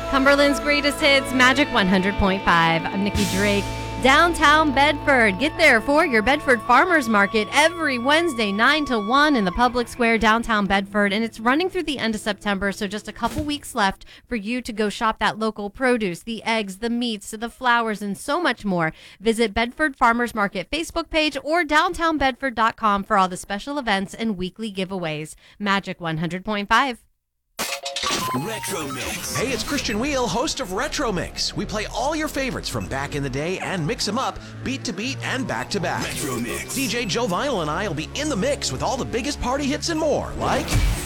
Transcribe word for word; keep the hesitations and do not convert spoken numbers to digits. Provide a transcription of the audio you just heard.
Cumberland's greatest hits, Magic one hundred point five. I'm Nikki Drake. Downtown Bedford. Get there for your Bedford Farmers Market every Wednesday, nine to one in the public square downtown Bedford. And it's running through the end of September, so just a couple weeks left for you to go shop that local produce, the eggs, the meats, the flowers, and so much more. Visit Bedford Farmers Market Facebook page or downtown bedford dot com for all the special events and weekly giveaways. Magic one hundred point five. Retro Mix. Hey, it's Christian Wheel, host of Retro Mix. We play all your favorites from back in the day and mix them up, beat to beat and back to back. Retro Mix. D J Joe Vinyl and I will be in the mix with all the biggest party hits and more, like